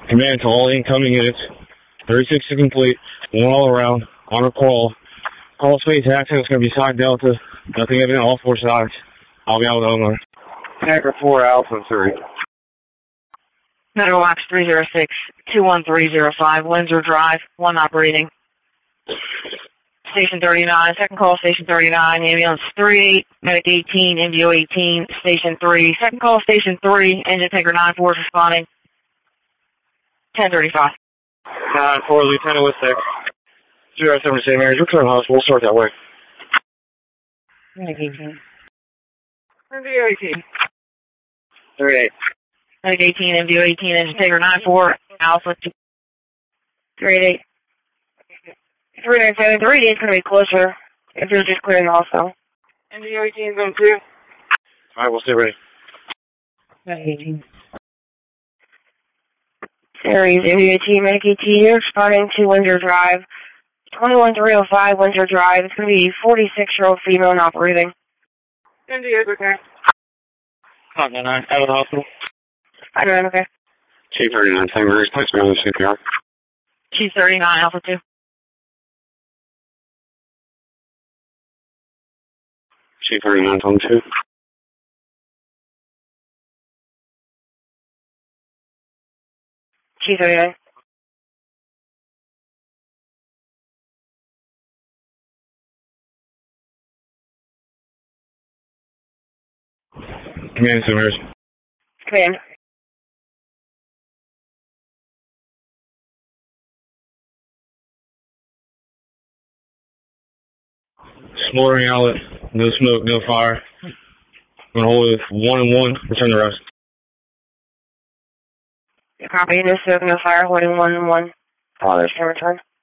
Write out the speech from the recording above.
Command to all incoming units. 36 is complete. One all around. On a call. Call space action. It's going to be side Delta. Nothing evident on all four sides. I'll be out with Omar. Packer 4 Alpha 3. Metro Watch 306, 21305, Windsor Drive, 1 operating. Station 39, second call, Station 39, ambulance 38, medic 18, MDO 18, Station 3. Second call, Station 3, engine tanker 94 is responding. 1035. 9-4, Lieutenant with 6. 07 St. Mary's, return hospital, start that way. Medic 18. MDO 18. 38. Medic 18, MDO 18, engine tanker 94, Alpha 2. 38. 397, 38 is going to be closer. If you're just clearing also. MDO 18 is on 2. Alright, we'll stay ready. Medic 18. Aries, MDO 18, Medic 18, you're responding to Windsor Drive. 21305 Windsor Drive. It's going to be 46-year-old female and operating. MDO is okay. Contact 9, out of the hospital. I know, okay. Chief 39, St. Mary's, place me on the CPR. Chief 39, Alpha 2. Chief 39, on 2. Chief 39. Command, St. Mary's. Command. Smoldering outlet, no smoke, no fire. I'm going to hold it 1 and 1, return the rest. Copy, no smoke, no fire, holding 1 and 1. Fathers can return.